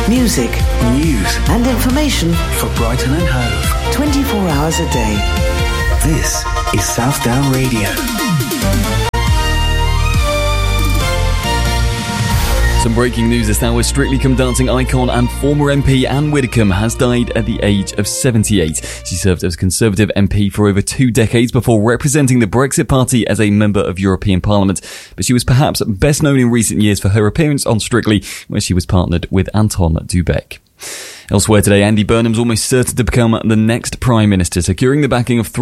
Music, news and information for Brighton and Hove. 24 hours a day. This is South Down Radio. Some breaking news this hour. Strictly Come Dancing icon and former MP Anne Widdecombe has died at the age of 78. She served as Conservative MP for over 2 decades before representing the Brexit Party as a member of European Parliament. But she was perhaps best known in recent years for her appearance on Strictly, where she was partnered with Anton du Beke. Elsewhere today, Andy Burnham's almost certain to become the next Prime Minister, securing the backing of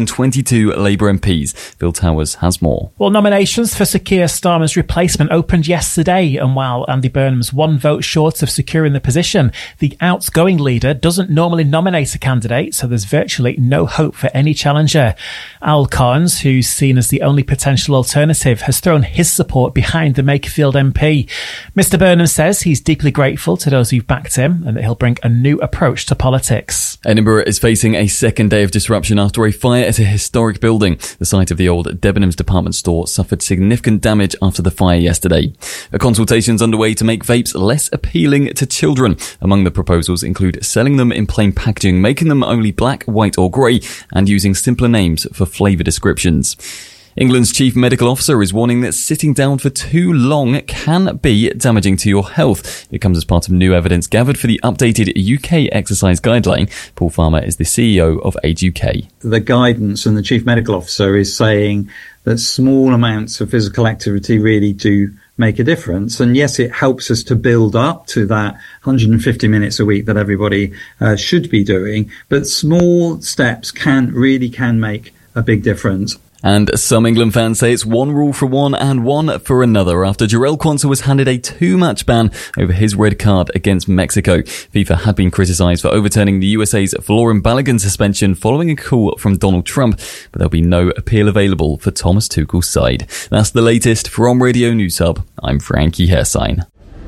322 Labour MPs. Phil Towers has more. Well, nominations for Sir Keir Starmer's replacement opened yesterday, and while Andy Burnham's 1 vote short of securing the position, the outgoing leader doesn't normally nominate a candidate, so there's virtually no hope for any challenger. Al Carnes, who's seen as the only potential alternative, has thrown his support behind the Makerfield MP. Mr Burnham says he's deeply grateful to those who've backed him and that he'll bring a new approach to politics. Edinburgh is facing a second day of disruption after a fire at a historic building. The site of the old Debenhams department store suffered significant damage after the fire yesterday. A consultation's underway to make vapes less appealing to children. Among the proposals include selling them in plain packaging, making them only black, white or grey, and using simpler names for flavour descriptions. England's chief medical officer is warning that sitting down for too long can be damaging to your health. It comes as part of new evidence gathered for the updated UK exercise guideline. Paul Farmer is the CEO of Age UK. The guidance and the chief medical officer is saying that small amounts of physical activity really do make a difference. And yes, it helps us to build up to that 150 minutes a week that everybody should be doing. But small steps can make a big difference. And some England fans say it's one rule for one and one for another after Jarell Quansah was handed a 2-match ban over his red card against Mexico. FIFA had been criticised for overturning the USA's Folarin Balogun suspension following a call from Donald Trump, but there'll be no appeal available for Thomas Tuchel's side. That's the latest from Radio News Hub. I'm Frankie Hersign.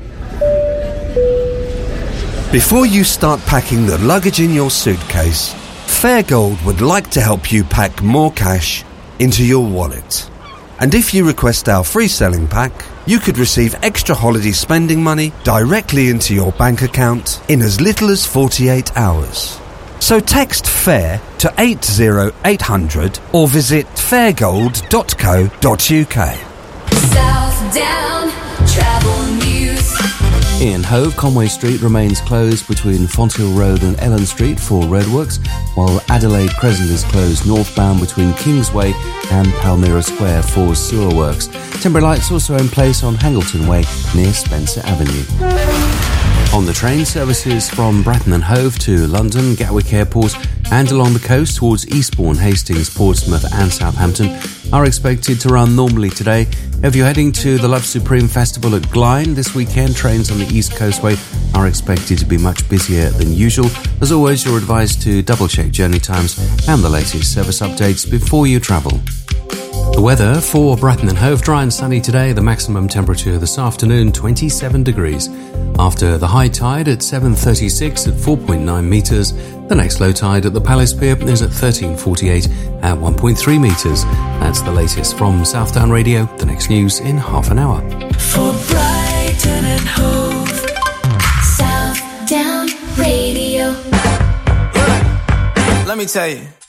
Before you start packing the luggage in your suitcase, Fairgold would like to help you pack more cash into your wallet. And if you request our free selling pack, you could receive extra holiday spending money directly into your bank account in as little as 48 hours. So text FAIR to 80800 or visit fairgold.co.uk. South Down Travel News. In Hove, Conway Street remains closed between Fonthill Road and Ellen Street for roadworks, while Adelaide Crescent is closed northbound between Kingsway and Palmyra Square for sewer works. Temporary lights also in place on Hangleton Way near Spencer Avenue. On the train, services from Bratton and Hove to London, Gatwick Airport and along the coast towards Eastbourne, Hastings, Portsmouth and Southampton are expected to run normally today. If you're heading to the Love Supreme Festival at Glynde this weekend, trains on the East Coastway are expected to be much busier than usual. As always, you're advised to double-check journey times and the latest service updates before you travel. The weather for Bratton and Hove: dry and sunny today. The maximum temperature this afternoon, 27 degrees. After the high tide at 7:36 at 4.9 metres, the next low tide at the Palace Pier is at 13:48 at 1.3 metres. That's the latest from South Down Radio. The next news in half an hour. For Brighton and Hove, South Down Radio. Let me tell you.